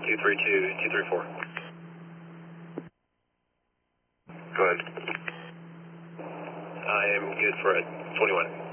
232, 234. Go ahead. I am good for a 21.